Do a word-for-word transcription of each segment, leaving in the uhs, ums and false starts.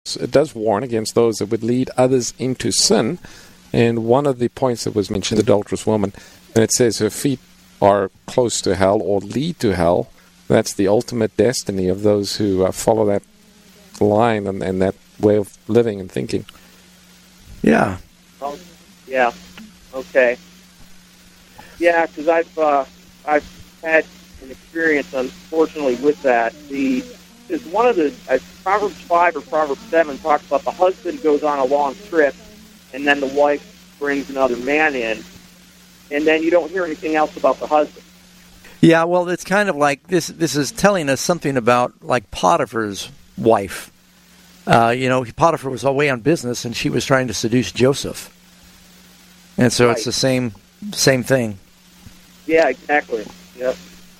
it does warn against those that would lead others into sin. And one of the points that was mentioned, the adulterous woman, and it says her feet are close to hell or lead to hell. That's the ultimate destiny of those who uh, follow that line and, and that way of living and thinking. Yeah. Oh, yeah. Okay. Yeah, because I've uh, I've had an experience, unfortunately, with that. The is one of the uh, Proverbs five or Proverbs seven talks about the husband goes on a long trip, and then the wife brings another man in, and then you don't hear anything else about the husband. Yeah, well, it's kind of like this. This is telling us something about like Potiphar's wife. Uh, you know, Potiphar was away on business, and she was trying to seduce Joseph, and so right. It's the same same thing. Yeah, exactly. Yep.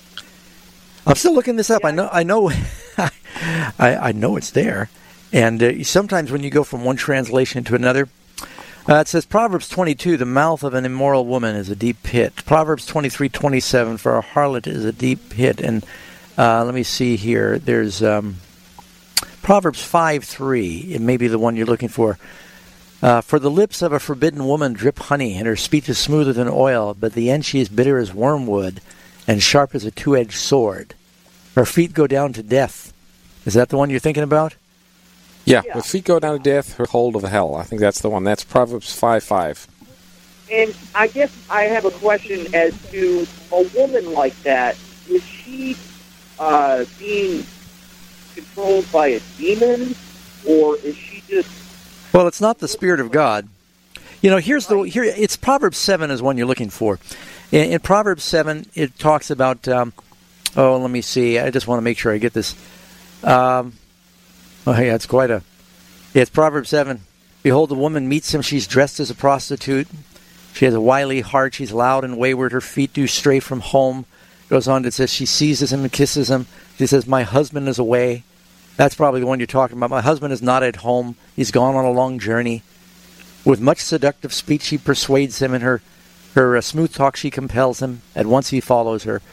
I'm still looking this up. Yeah. I know. I know. I, I know it's there, and uh, sometimes when you go from one translation to another, uh, it says Proverbs twenty-two: "The mouth of an immoral woman is a deep pit." Proverbs twenty-three twenty-seven: "For a harlot is a deep pit." And uh, let me see here. There's um, Proverbs five three. It may be the one you're looking for. Uh, for the lips of a forbidden woman drip honey, and her speech is smoother than oil, but the end she is bitter as wormwood, and sharp as a two-edged sword. Her feet go down to death. Is that the one you're thinking about? Yeah, yeah. Her feet go down to death, her hold of hell. I think that's the one. That's Proverbs five five. And I guess I have a question as to a woman like that. Is she uh, being controlled by a demon, or is she just... Well, it's not the Spirit of God. You know, here's the here. It's Proverbs seven is one you're looking for. In, in Proverbs seven, it talks about. Um, oh, let me see. I just want to make sure I get this. Um, oh, yeah, it's quite a. Yeah, it's Proverbs seven. Behold, the woman meets him. She's dressed as a prostitute. She has a wily heart. She's loud and wayward. Her feet do stray from home. Goes on to say she seizes him and kisses him. She says, "My husband is away." That's probably the one you're talking about. My husband is not at home. He's gone on a long journey. With much seductive speech, she persuades him. In her, her uh, smooth talk, she compels him. At once he follows her.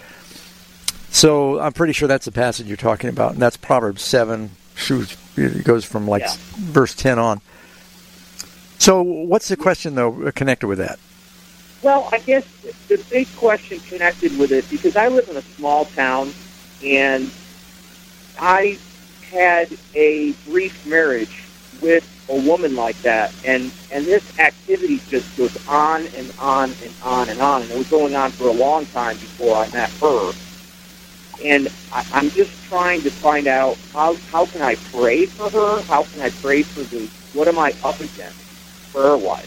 So I'm pretty sure that's the passage you're talking about. And that's Proverbs seven. It goes from like yeah. verse ten on. So what's the question, though, connected with that? Well, I guess the big question connected with it, because I live in a small town, and I had a brief marriage with a woman like that, and, and this activity just goes on and on and on and on, and it was going on for a long time before I met her. And I, I'm just trying to find out how how can I pray for her? How can I pray for the, what am I up against prayer-wise?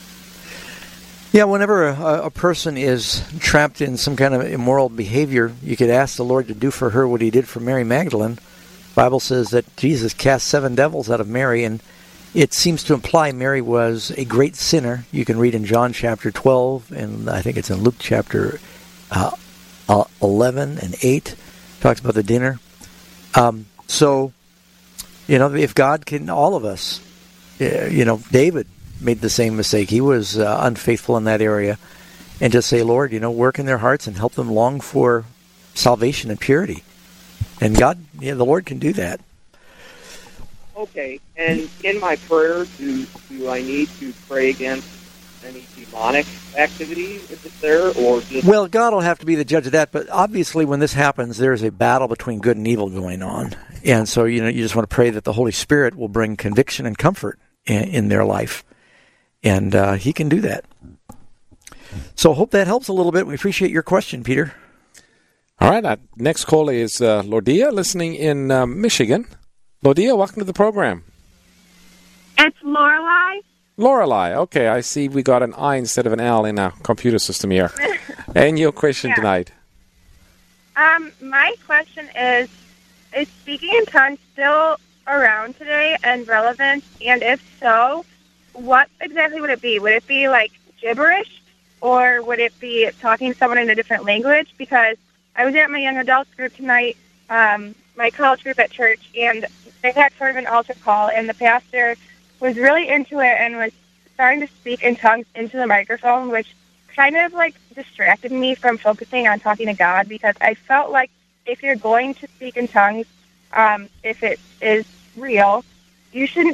Yeah, whenever a, a person is trapped in some kind of immoral behavior, you could ask the Lord to do for her what he did for Mary Magdalene. The Bible says that Jesus cast seven devils out of Mary, and it seems to imply Mary was a great sinner. You can read in John chapter twelve, and I think it's in Luke chapter uh, eleven and eight. Talks about the dinner. Um, so, you know, if God can, all of us, you know, David made the same mistake. He was uh, unfaithful in that area. And just say, Lord, you know, work in their hearts and help them long for salvation and purity. And God, yeah, the Lord can do that. Okay, and in my prayer, do, do I need to pray against any demonic activity if it's there, or just... Well, God will have to be the judge of that, but obviously when this happens, there's a battle between good and evil going on. And so, you know, you just want to pray that the Holy Spirit will bring conviction and comfort in, in their life. And uh, he can do that. So hope that helps a little bit. We appreciate your question, Peter. All right. Our next caller is uh, Lordia, listening in uh, Michigan. Lordia, welcome to the program. It's Lorelei. Lorelei. Okay, I see we got an I instead of an L in our computer system here. And your question yeah. tonight? Um, my question is, is speaking in tongues still around today and relevant? And if so, what exactly would it be? Would it be like gibberish, or would it be talking to someone in a different language? Because I was at my young adults group tonight, um, my college group at church, and they had sort of an altar call, and the pastor was really into it and was starting to speak in tongues into the microphone, which kind of like distracted me from focusing on talking to God, because I felt like if you're going to speak in tongues, um, if it is real, you shouldn't